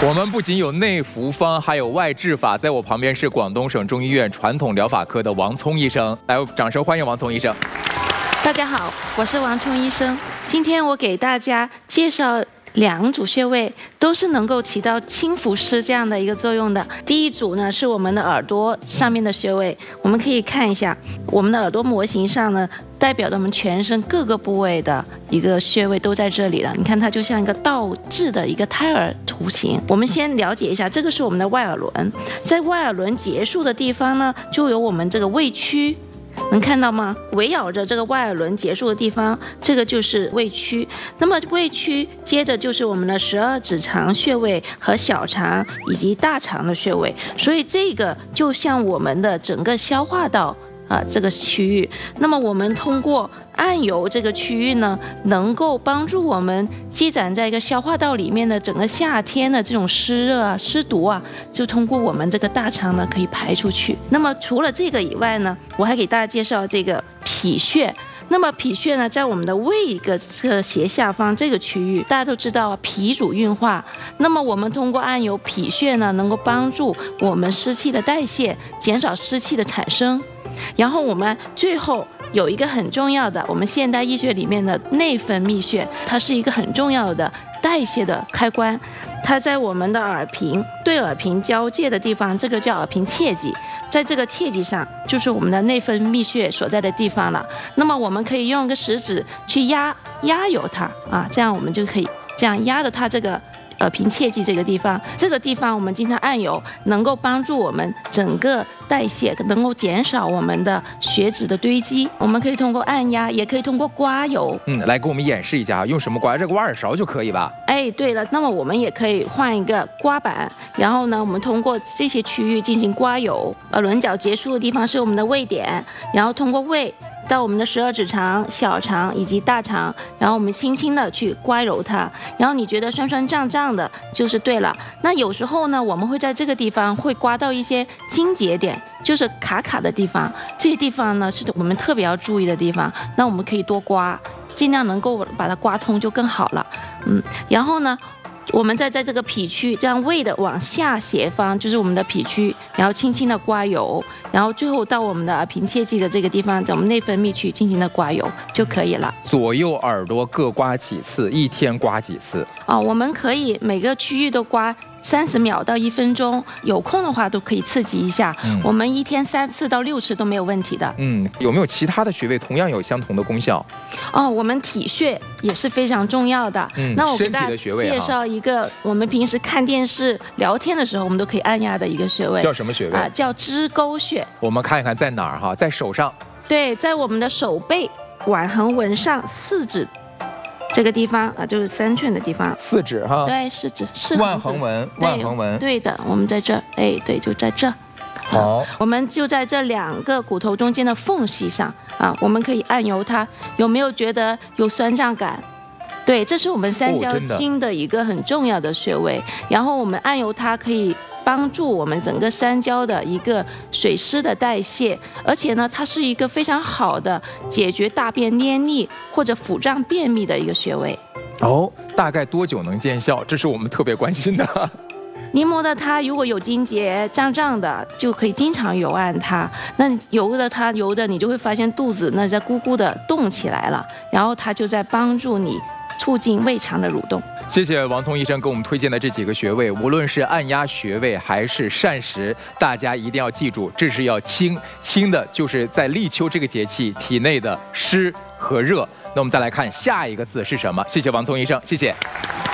我们不仅有内服方，还有外治法。在我旁边是广东省中医院传统疗法科的王聪医生，来，掌声欢迎王聪医生。 大家好，我是王聪医生。今天我给大家介绍2组穴位，都是能够起到清浮湿这样的一个作用的。第一组呢是我们的耳朵上面的穴位，我们可以看一下我们的耳朵模型上呢，代表的我们全身各个部位的一个穴位都在这里了。你看它就像一个倒置的一个胎儿图形。我们先了解一下，这个是我们的外耳轮，在外耳轮结束的地方呢，就有我们这个胃区。能看到吗？围绕着这个外耳轮结束的地方，这个就是胃区。那么胃区接着就是我们的12指肠穴位和小肠以及大肠的穴位，所以这个就像我们的整个消化道这个区域。那么我们通过按揉这个区域呢，能够帮助我们积攒在一个消化道里面的整个夏天的这种湿热啊、湿毒啊，就通过我们这个大肠呢可以排出去。那么除了这个以外呢，我还给大家介绍这个脾穴。那么脾穴呢，在我们的胃这个斜下方这个区域，大家都知道脾主运化。那么我们通过按揉脾穴呢，能够帮助我们湿气的代谢，减少湿气的产生。然后我们最后有一个很重要的，我们现代医学里面的内分泌穴，它是一个很重要的代谢的开关。它在我们的耳屏对耳屏交界的地方，这个叫耳屏切迹，在这个切迹上就是我们的内分泌穴所在的地方了。那么我们可以用一个食指去压揉它这样我们就可以这样压着它这个耳屏切迹这个地方，这个地方我们经常按揉，能够帮助我们整个代谢，能够减少我们的血脂的堆积。我们可以通过按压，也可以通过刮揉。 来给我们演示一下，用什么刮？这个挖耳勺就可以吧？ 哎，对了，那么我们也可以换一个刮板，然后呢，我们通过这些区域进行刮揉。耳轮角结束的地方是我们的胃点，然后通过胃到我们的12指肠、小肠以及大肠，然后我们轻轻的去刮揉它，然后你觉得酸酸胀胀的，就是对了。那有时候呢，我们会在这个地方会刮到一些筋结点，就是卡卡的地方，这些地方呢是我们特别要注意的地方，那我们可以多刮，尽量能够把它刮通就更好了。然后呢，我们再在这个脾区，这样胃的往下斜方就是我们的脾区，然后轻轻的刮揉，然后最后到我们的耳屏切迹的这个地方，在我们内分泌区轻轻的刮揉就可以了。 左右耳朵各刮几次？一天刮几次？ 我们可以每个区域都刮30秒到1分钟，有空的话都可以刺激一下。我们一天3次到6次都没有问题的。 有没有其他的穴位同样有相同的功效？ 我们体穴也是非常重要的。那我给大家介绍一个我们平时看电视聊天的时候我们都可以按压的一个穴位， 叫什么穴位？ 叫支沟穴。 我们看一看在哪儿哈？在手上。 对，在我们的手背腕横纹上4指这个地方就是3寸的地方。4指哈？对，4指。 腕横纹，腕横纹。 对的，我们在这儿，对，就在这儿。 好， 我们就在这2个骨头中间的缝隙上我们可以按揉它。有没有觉得有酸胀感？对，这是我们三焦经的一个很重要的穴位。然后我们按揉它可以帮助我们整个三焦的一个水湿的代谢，而且呢，它是一个非常好的解决大便黏腻或者腹胀便秘的一个穴位。 大概多久能见效？这是我们特别关心的。 你摸到它，如果有筋结胀胀的，就可以经常揉按它。那揉着它，揉着你就会发现肚子那在咕咕的动起来了，然后它就在帮助你促进胃肠的蠕动。 谢谢王聪医生给我们推荐的这几个穴位，无论是按压穴位还是膳食，大家一定要记住，这是要清的，就是在立秋这个节气体内的湿和热。那我们再来看下一个字是什么？谢谢王聪医生，谢谢。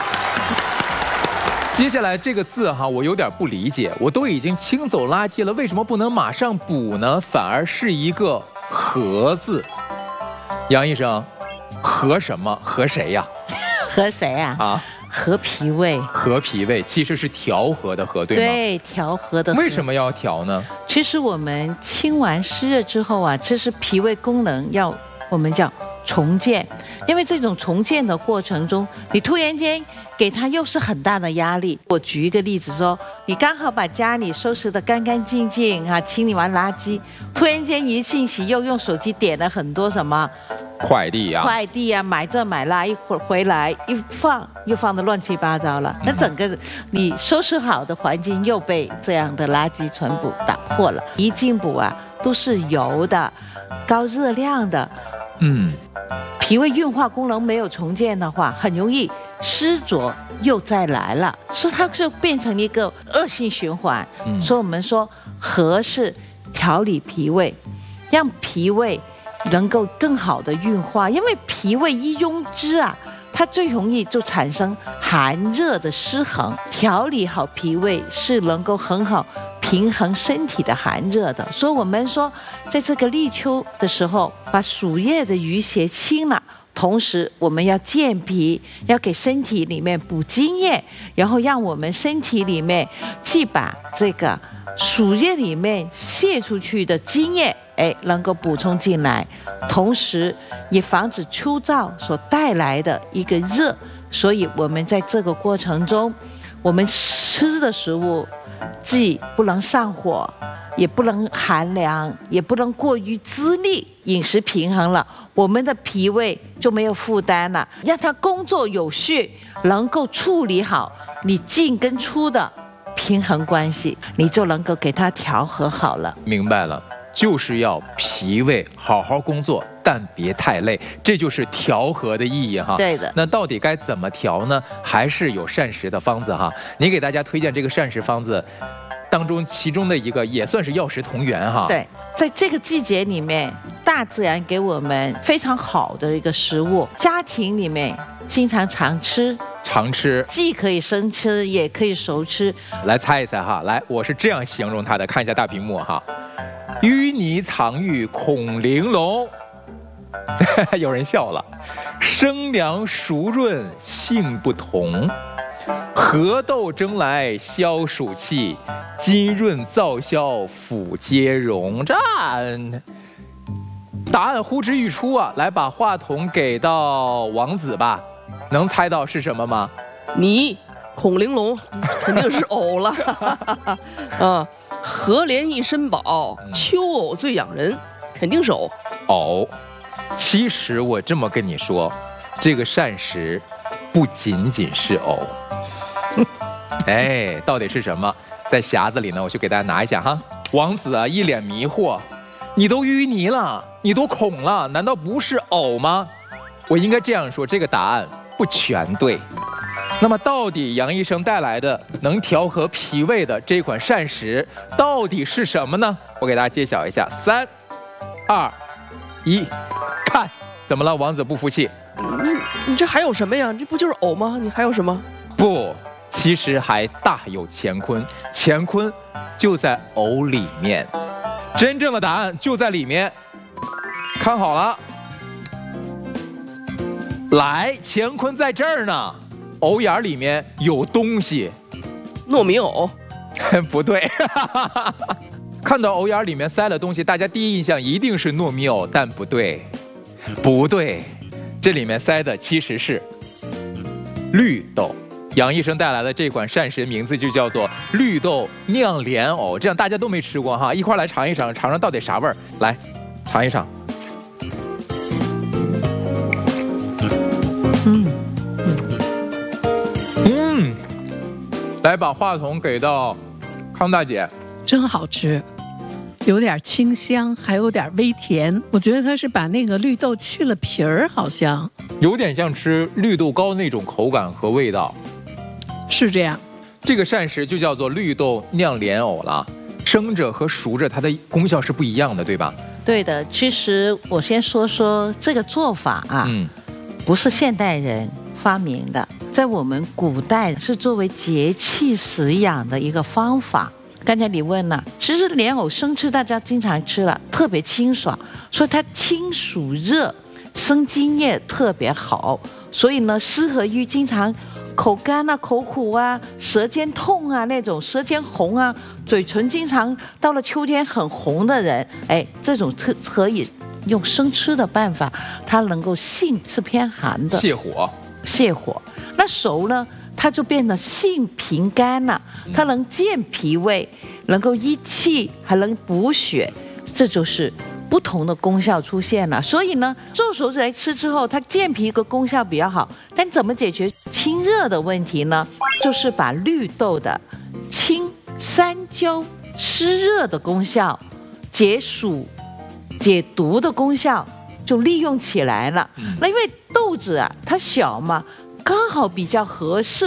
接下来这个字我有点不理解，我都已经清走垃圾了，为什么不能马上补呢？反而是一个和字。杨医生，和什么？和谁呀？ 和谁啊？和脾胃。和脾胃其实是调和的和，对吗？ 对，调和的和。 为什么要调呢？ 其实我们清完湿热之后这是脾胃功能我们叫重建，因为这种重建的过程中，你突然间给他又是很大的压力。我举一个例子说，你刚好把家里收拾得干干净净啊，清理完垃圾，突然间一信息又用手机点了很多什么快递啊， 买这买那，一会儿回来一放又放得乱七八糟了，那整个你收拾好的环境又被这样的垃圾全部打破了。一进补啊都是油的，高热量的，脾胃运化功能没有重建的话，很容易湿浊又再来了，所以它就变成一个恶性循环。所以我们说和是调理脾胃，让脾胃能够更好的运化，因为脾胃一壅滞啊，它最容易就产生寒热的失衡。调理好脾胃是能够很好平衡身体的寒热的。所以我们说在这个立秋的时候，把暑热的余邪清了，同时我们要健脾，要给身体里面补津液，然后让我们身体里面既把这个暑热里面泄出去的津液能够补充进来，同时也防止秋燥所带来的一个热。所以我们在这个过程中，我们吃的食物既不能上火，也不能寒凉，也不能过于滋腻，饮食平衡了，我们的脾胃就没有负担了，让它工作有序，能够处理好你进跟出的平衡关系，你就能够给它调和好了。 明白了，就是要脾胃好好工作，但别太累，这就是调和的意义哈。 对的。 那到底该怎么调呢？还是有膳食的方子哈。您给大家推荐这个膳食方子当中，其中的一个也算是药食同源哈。 对，在这个季节里面，大自然给我们非常好的一个食物，家庭里面经常常吃，既可以生吃，也可以熟吃。 来猜一猜哈，来，我是这样形容它的，看一下大屏幕哈。淤泥藏玉孔玲珑，有人笑了。生凉熟润性不同，合豆蒸来消暑气，津润燥消腑皆溶。这答案呼之欲出啊！来，把话筒给到王子吧，能猜到是什么吗？ 泥孔玲珑肯定是藕了。荷莲一身宝，秋藕最养人，肯定是藕。 其实我这么跟你说，这个膳食不仅仅是藕。到底是什么？在匣子里呢，我去给大家拿一下哈。王子啊，一脸迷惑，你都淤泥了，你都孔了，难道不是藕吗？我应该这样说，这个答案不全对。那么到底杨医生带来的能调和脾胃的这款膳食到底是什么呢？我给大家揭晓一下，3、2、1，看，怎么了？王子不服气。 你这还有什么呀？这不就是藕吗？你还有什么？ 不，其实还大有乾坤，乾坤就在藕里面，真正的答案就在里面。看好了，来，乾坤在这儿呢。藕眼里面有东西， 糯米藕？ 不对，看到藕眼里面塞了东西，大家第一印象一定是糯米藕，但不对，这里面塞的其实是绿豆。杨医生带来的这款膳食名字就叫做绿豆酿莲藕，这样大家都没吃过哈，一块来尝一尝，尝尝到底啥味儿。来，尝一尝。来，把话筒给到康大姐。 真好吃，有点清香，还有点微甜。我觉得它是把那个绿豆去了皮儿，好像有点像吃绿豆糕那种口感和味道。 是这样。 这个膳食就叫做绿豆酿莲藕了，生着和熟着它的功效是不一样的，对吧？ 对的。其实我先说说这个做法啊，不是现代人发明的，在我们古代是作为节气食养的一个方法。刚才你问了，其实莲藕生吃大家经常吃了，特别清爽，所以它清暑热，生津液特别好，所以呢适合于经常口干啊、口苦啊、舌尖痛啊那种舌尖红啊、嘴唇经常到了秋天很红的人，这种可以用生吃的办法，它能够性是偏寒的，泻火。那熟呢，它就变得性平甘了，它能健脾胃，能够益气，还能补血，这就是不同的功效出现了。所以呢，做熟来吃之后，它健脾的功效比较好。但怎么解决清热的问题呢？就是把绿豆的清三焦湿热的功效、解暑解毒的功效就利用起来了。那因为豆子啊，它小嘛，刚好比较合适